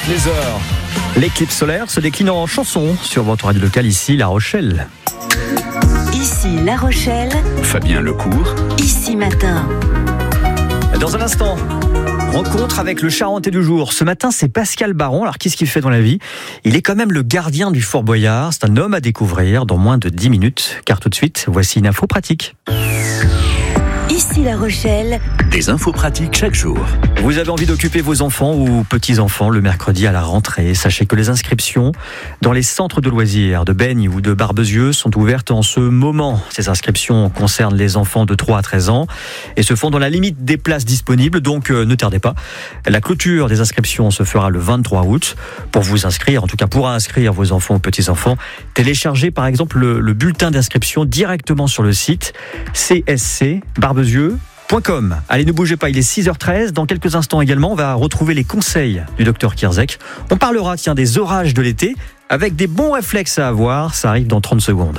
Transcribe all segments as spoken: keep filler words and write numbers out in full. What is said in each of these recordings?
les heures. L'éclipse solaire se décline en chanson sur votre radio locale ici, La Rochelle. Ici, La Rochelle. Fabien Lecourt. Ici Matin. Dans un instant, rencontre avec le Charentais du jour. Ce matin, c'est Pascal Baron. Alors, qu'est-ce qu'il fait dans la vie ? Il est quand même le gardien du Fort Boyard. C'est un homme à découvrir dans moins de dix minutes. Car tout de suite, voici une info pratique. Ici La Rochelle. Des infos pratiques chaque jour. Vous avez envie d'occuper vos enfants ou petits-enfants le mercredi à la rentrée. Sachez que les inscriptions dans les centres de loisirs de Baigne ou de Barbezieux sont ouvertes en ce moment. Ces inscriptions concernent les enfants de trois à treize ans et se font dans la limite des places disponibles, donc euh, ne tardez pas. La clôture des inscriptions se fera le vingt-trois août. Pour vous inscrire, en tout cas pour inscrire vos enfants ou petits-enfants, téléchargez par exemple le, le bulletin d'inscription directement sur le site c s c barbezieux point com. Allez, ne bougez pas, il est six heures treize. Dans quelques instants également, on va retrouver les conseils du docteur Kierzek. On parlera, tiens, des orages de l'été avec des bons réflexes à avoir. Ça arrive dans trente secondes.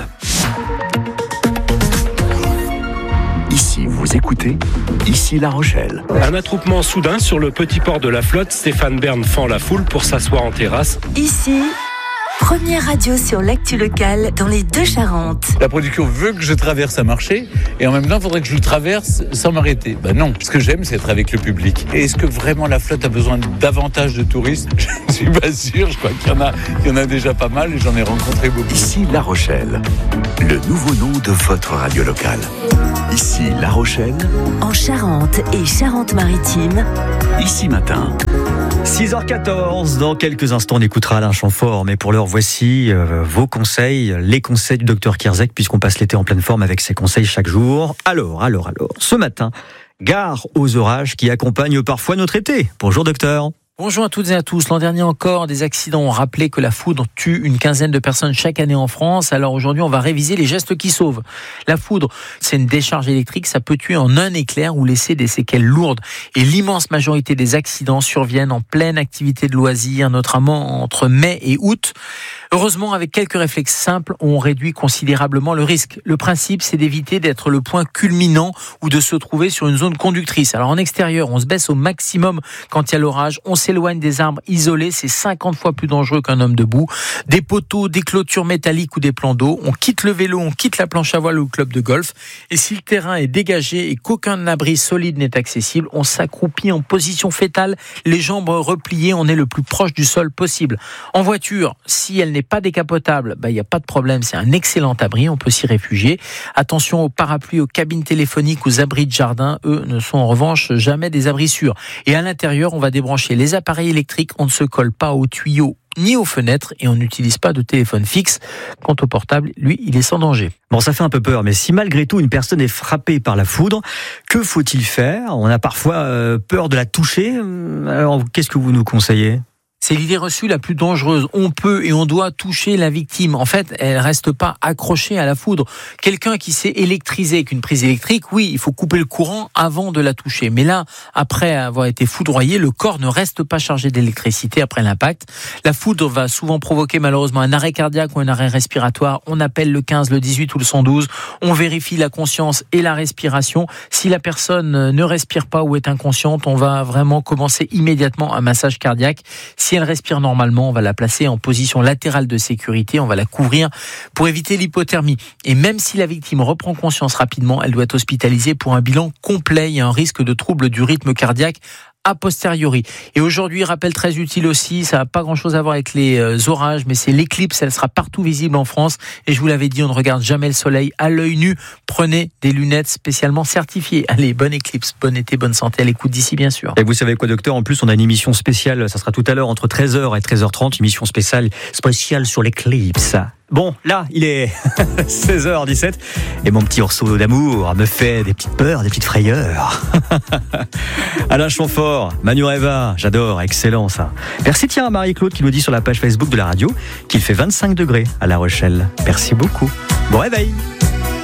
Ici, vous écoutez, ici La Rochelle. Un attroupement soudain sur le petit port de la Flotte. Stéphane Bern fend la foule pour s'asseoir en terrasse. Ici, première radio sur l'actu locale dans les deux Charentes. La production veut que je traverse un marché et en même temps, il faudrait que je le traverse sans m'arrêter. Ben non, ce que j'aime, c'est être avec le public. Et est-ce que vraiment la Flotte a besoin davantage de touristes ? Je ne suis pas sûr. Je crois qu'il y en a, il y en a déjà pas mal et j'en ai rencontré beaucoup. Ici La Rochelle, le nouveau nom de votre radio locale. Ici La Rochelle, En Charente et Charente-Maritime. ici Matin. six heures quatorze, dans quelques instants on écoutera Alain Chamfort, mais pour l'heure voici euh, vos conseils, les conseils du docteur Kierzek, puisqu'on passe l'été en pleine forme avec ses conseils chaque jour. Alors, alors, alors, ce matin, gare aux orages qui accompagnent parfois notre été. Bonjour docteur. Bonjour à toutes et à tous. L'an dernier encore, des accidents ont rappelé que la foudre tue une quinzaine de personnes chaque année en France. Alors aujourd'hui, on va réviser les gestes qui sauvent. La foudre, c'est une décharge électrique. Ça peut tuer en un éclair ou laisser des séquelles lourdes. Et l'immense majorité des accidents surviennent en pleine activité de loisirs, notamment entre mai et août. Heureusement, avec quelques réflexes simples, on réduit considérablement le risque. Le principe, c'est d'éviter d'être le point culminant ou de se trouver sur une zone conductrice. Alors en extérieur, on se baisse au maximum quand il y a l'orage. On s'éloigne des arbres isolés, c'est cinquante fois plus dangereux qu'un homme debout. Des poteaux, des clôtures métalliques ou des plans d'eau. On quitte le vélo, on quitte la planche à voile ou le club de golf. Et si le terrain est dégagé et qu'aucun abri solide n'est accessible, on s'accroupit en position fétale, les jambes repliées, on est le plus proche du sol possible. En voiture, si elle n'est pas décapotable, bah, il n'y a pas de problème, c'est un excellent abri, on peut s'y réfugier. Attention aux parapluies, aux cabines téléphoniques, aux abris de jardin, eux ne sont en revanche jamais des abris sûrs. Et à l'intérieur, on va débrancher les appareils électriques, on ne se colle pas aux tuyaux ni aux fenêtres et on n'utilise pas de téléphone fixe. Quant au portable, lui, il est sans danger. Bon, ça fait un peu peur, mais si malgré tout une personne est frappée par la foudre, que faut-il faire ? On a parfois euh, peur de la toucher. Alors, qu'est-ce que vous nous conseillez ? C'est l'idée reçue la plus dangereuse. On peut et on doit toucher la victime. En fait, elle reste pas accrochée à la foudre. Quelqu'un qui s'est électrisé avec une prise électrique, oui, il faut couper le courant avant de la toucher. Mais là, après avoir été foudroyé, le corps ne reste pas chargé d'électricité après l'impact. La foudre va souvent provoquer malheureusement un arrêt cardiaque ou un arrêt respiratoire. On appelle le quinze, le dix-huit ou le cent douze. On vérifie la conscience et la respiration. Si la personne ne respire pas ou est inconsciente, on va vraiment commencer immédiatement un massage cardiaque. Si elle respire normalement, on va la placer en position latérale de sécurité, on va la couvrir pour éviter l'hypothermie. Et même si la victime reprend conscience rapidement, elle doit être hospitalisée pour un bilan complet. Il y a un risque de trouble du rythme cardiaque a posteriori. Et aujourd'hui, rappel très utile aussi, ça n'a pas grand-chose à voir avec les euh, orages, mais c'est l'éclipse, elle sera partout visible en France. Et je vous l'avais dit, on ne regarde jamais le soleil à l'œil nu. Prenez des lunettes spécialement certifiées. Allez, bonne éclipse, bon été, bonne santé à l'écoute d'ici, bien sûr. Et vous savez quoi, docteur ? En plus, on a une émission spéciale, ça sera tout à l'heure entre treize heures et treize heures trente, émission spéciale, spéciale sur l'éclipse. Bon, là, il est seize heures dix-sept et mon petit ourson d'amour me fait des petites peurs, des petites frayeurs. Alain Chamfort, Manu Reva, j'adore, excellent ça. Merci tiens à Marie-Claude qui nous dit sur la page Facebook de la radio qu'il fait vingt-cinq degrés à La Rochelle. Merci beaucoup. Bon réveil.